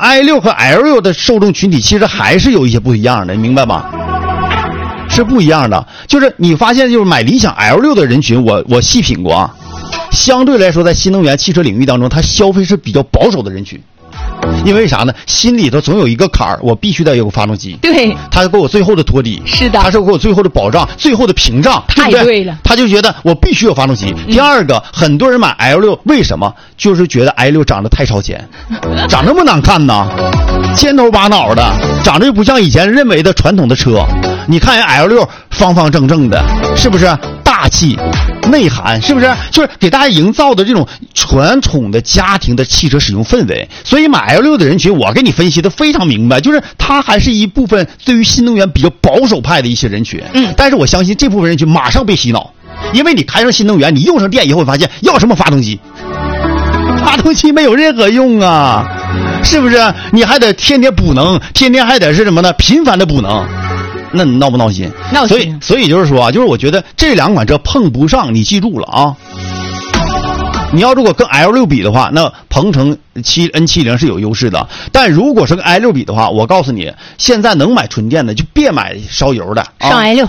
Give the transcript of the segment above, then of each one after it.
i6和 L6的受众群体其实还是有一些不一样的，你明白吗？是不一样的。就是你发现，就是买理想 L6的人群，我细品过啊，相对来说在新能源汽车领域当中，它消费是比较保守的人群。因为啥呢？心里头总有一个坎儿，我必须得有个发动机。 对， 他给我最后的托底， 是的， 他是给我最后的保障，最后的屏障， 太对了。 他就觉得我必须有发动机。第二个，很多人买 L6，为什么？就是觉得 i6 长得太超前，长那么难看呢，尖头巴脑的，长得又不像以前认为的传统的车。你看人 L6 方方正正的，是不是？大气内涵，是不是就是给大家营造的这种传统的家庭的汽车使用氛围？所以买 L6 的人群，我给你分析的非常明白，就是它还是一部分对于新能源比较保守派的一些人群。但是我相信这部分人群马上被洗脑，因为你开上新能源，你用上电以后，会发现要什么发动机？发动机没有任何用啊，是不是？你还得天天补能，天天还得是什么呢？频繁的补能。那你闹不闹心？ 闹心。 所以就是说啊，就是我觉得这两款车碰不上，你记住了啊。你要如果跟 L6 比的话，那鹏程N70是有优势的，但如果是跟 i6 比的话，我告诉你，现在能买纯电的就别买烧油的，啊、 上 i6，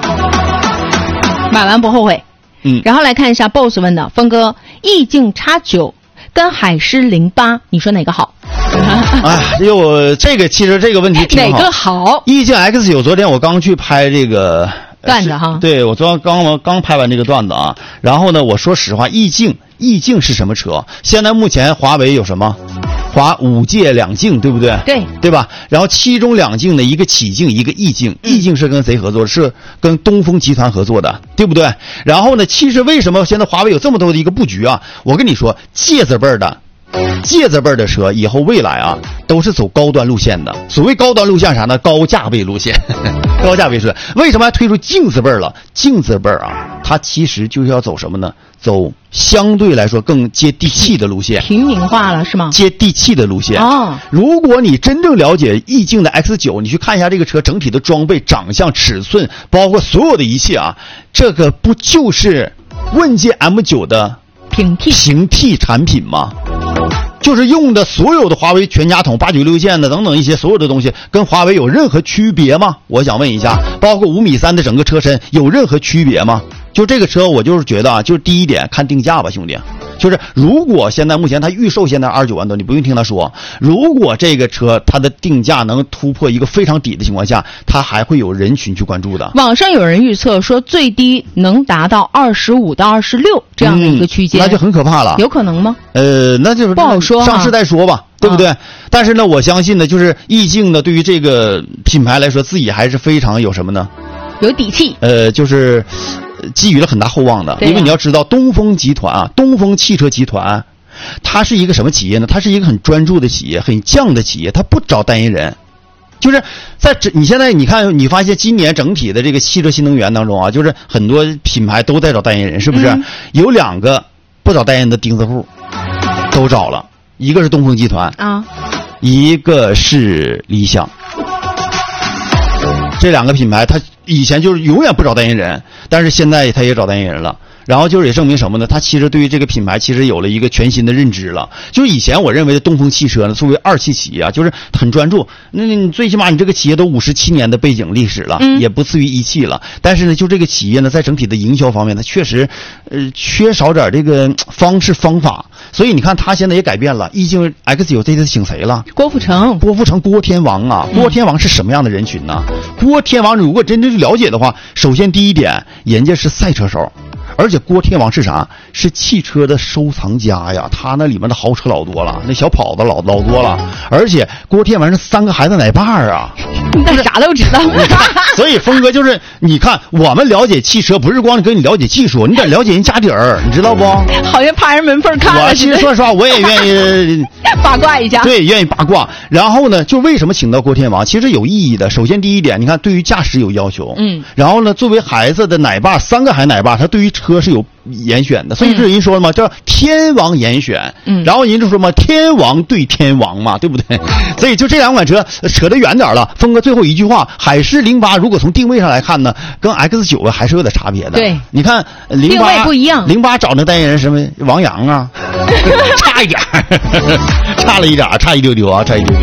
买完不后悔。然后来看一下 BOSS 问的，峰哥，意境 X9跟海狮08，你说哪个好？ 哎呦，这个其实这个问题挺好。 哪个好？ 意境 X9，昨天我刚去拍这个段子哈。 对，我昨天刚拍完这个段子啊。然后呢，我说实话，意境是什么车？现在目前华为有什么？华5界2境，对不对？对吧？然后其中2境的一个启境，一个意境。意境是跟谁合作？是跟东风集团合作的，对不对？然后呢，其实为什么现在华为有这么多的一个布局啊？我跟你说，芥子辈的车以后未来啊都是走高端路线的。所谓高端路线啥呢？高价位路线。高价位路线。为什么还推出镜子辈了？镜子辈啊，它其实就是要走什么呢？走相对来说更接地气的路线。 平民化了是吗？ 接地气的路线。 哦。 如果你真正了解意境的 X9，你去看一下这个车整体的装备、长相、尺寸，包括所有的一切啊，这个不就是问界 M9 的平替产品吗？就是用的所有的华为全家桶896线的等等一些所有的东西，跟华为有任何区别吗？我想问一下，包括5.3米的整个车身有任何区别吗？就这个车，我就是觉得啊，就是第一点看定价吧，兄弟。就是如果现在目前它预售现在29万多，你不用听他说，如果这个车它的定价能突破一个非常低的情况下，它还会有人群去关注的。 网上有人预测说最低能达到25到26这样的一个区间， 那就很可怕了。 有可能吗？ 那就是不好说， 上市再说吧，对不对？但是呢，我相信呢，就是意境呢，对于这个品牌来说，自己还是非常有什么呢？ 有底气。 就是寄予了很大厚望的。因为你要知道，东风集团啊，东风汽车集团，它是一个什么企业呢？它是一个很专注的企业，很犟的企业，它不找代言人。就是你现在你看，你发现今年整体的这个汽车新能源当中啊，就是很多品牌都在找代言人，是不是？有2个不找代言人的钉子户都找了，一个是东风集团啊，一个是理想。这2个品牌，它以前就是永远不找代言人，但是现在它也找代言人了。然后就是也证明什么呢？它其实对于这个品牌其实有了一个全新的认知了。就是以前我认为的东风汽车呢，作为2汽企业啊，就是很专注。那你最起码你这个企业都57年的背景历史了，也不次于1汽了。但是呢，就这个企业呢，在整体的营销方面，它确实缺少点这个方法。所以你看，它现在也改变了。意境 X9 这次请谁了？郭富城，郭天王啊！郭天王是什么样的人群呢？郭天王如果真正去了解的话，首先第一点，人家是赛车手。而且郭天王是啥？是汽车的收藏家呀，他那里面的豪车老多了，那小跑子老多了。而且郭天王是3个孩子奶爸啊， 那啥都知道。 所以峰哥就是你看，我们了解汽车不是光跟你了解技术，你得了解人家底儿，你知道不？ 好像趴人门缝看了。 我其实说实话，我也愿意八卦一下。 对，愿意八卦。然后呢，就为什么请到郭天王？其实有意义的。首先第一点，你看对于驾驶有要求，然后呢，作为孩子的奶爸，3个孩子奶爸，他对于车是有严选的，所以这人说了嘛，叫天王严选。然后人就说嘛，天王对天王嘛，对不对？所以就这2款车扯得远点了。峰哥最后一句话，海狮08如果从定位上来看呢，跟 X9 还是有点差别的。对，你看08 定位不一样 ，08找那代言人什么王阳啊，差一点，差了一点，差一丢丢啊，差一丢丢。